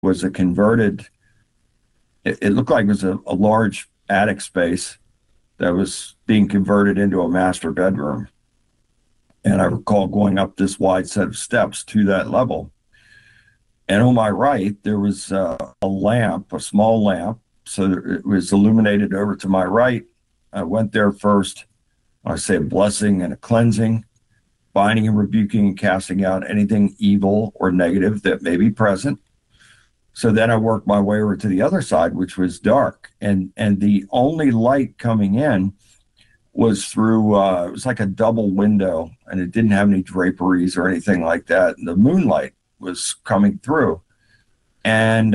was a converted, it looked like it was a large attic space that was being converted into a master bedroom. And I recall going up this wide set of steps to that level. And on my right, there was a lamp, a small lamp. So it was illuminated over to my right. I went there first. I say a blessing and a cleansing, binding and rebuking and casting out anything evil or negative that may be present. So then I worked my way over to the other side, which was dark. And the only light coming in was through, it was like a double window, and it didn't have any draperies or anything like that. And the moonlight was coming through. And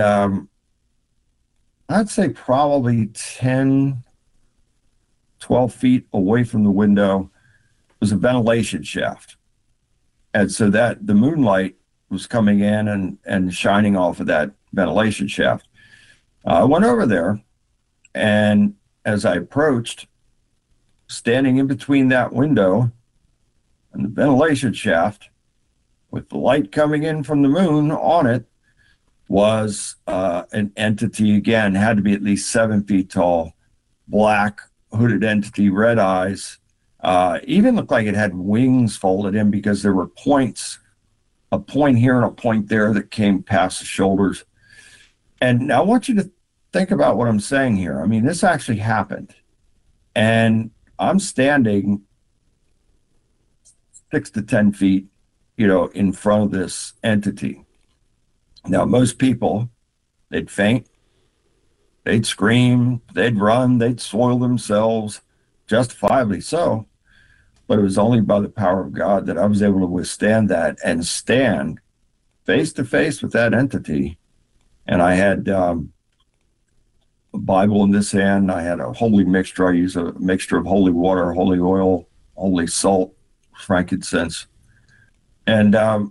I'd say probably 10, 12 feet away from the window was a ventilation shaft. And so that the moonlight was coming in and shining off of that ventilation shaft. I went over there, and as I approached, standing in between that window and the ventilation shaft, with the light coming in from the moon on it, was an entity, again, had to be at least 7 feet tall, black, hooded entity, red eyes, even looked like it had wings folded in because there were points, a point here and a point there that came past the shoulders. And I want you to think about what I'm saying here. I mean, this actually happened. And I'm standing 6 to 10 feet, in front of this entity. Now, most people, they'd faint, they'd scream, they'd run, they'd soil themselves, justifiably so. But it was only by the power of God that I was able to withstand that and stand face to face with that entity. And I had a Bible in this hand. I had a holy mixture. I use a mixture of holy water, holy oil, holy salt, frankincense. And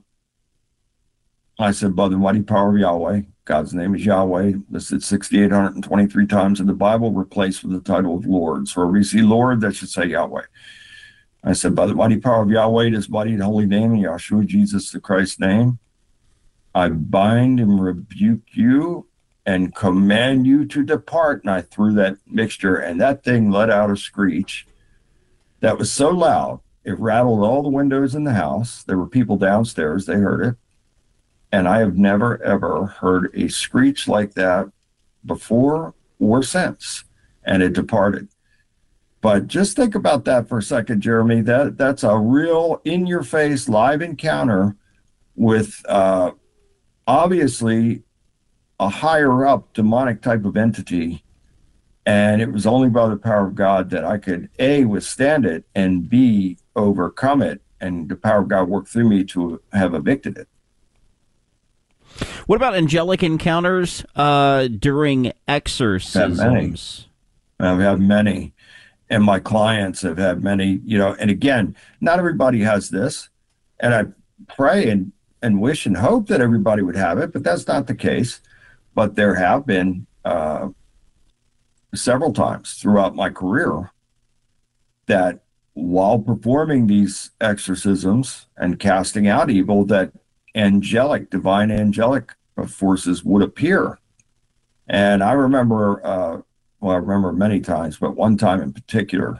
I said, by the mighty power of Yahweh, God's name is Yahweh, listed 6,823 times in the Bible, replaced with the title of Lord. So where we see Lord, that should say Yahweh. I said, by the mighty power of Yahweh, His mighty and holy name, in Yahshua Jesus the Christ's name, I bind and rebuke you and command you to depart. And I threw that mixture, and that thing let out a screech that was so loud, it rattled all the windows in the house. There were people downstairs, they heard it. And I have never, ever heard a screech like that before or since. And it departed. But just think about that for a second, Jeremy. That's a real in-your-face live encounter with obviously a higher up demonic type of entity. And it was only by the power of God that I could A, withstand it, and B, overcome it. And the power of God worked through me to have evicted it. What about angelic encounters during exorcisms? I've had many. And my clients have had many, and again, not everybody has this. And I pray and wish and hope that everybody would have it, but that's not the case. But there have been several times throughout my career that while performing these exorcisms and casting out evil, that divine angelic forces would appear. And I remember, I remember many times, but one time in particular,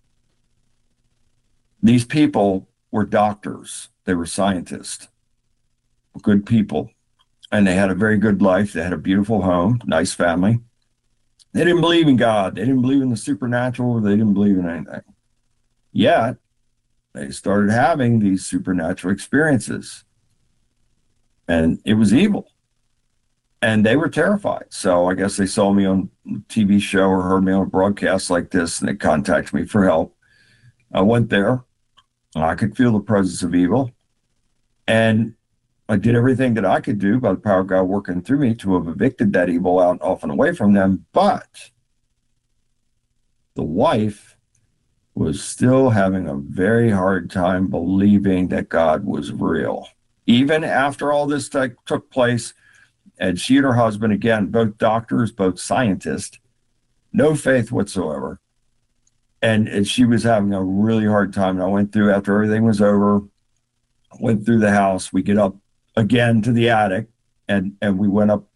these people were doctors. They were scientists, good people, and they had a very good life. They had a beautiful home, nice family. They didn't believe in God. They didn't believe in the supernatural. They didn't believe in anything. Yet, they started having these supernatural experiences. And it was evil. And they were terrified. So I guess they saw me on a TV show or heard me on a broadcast like this, and they contacted me for help. I went there. I could feel the presence of evil. And I did everything that I could do by the power of God working through me to have evicted that evil out, off and away from them. But the wife was still having a very hard time believing that God was real. Even after all this took place, and she and her husband, again, both doctors, both scientists, no faith whatsoever. And she was having a really hard time. And I went through, after everything was over, went through the house. We get up again to the attic, and we went up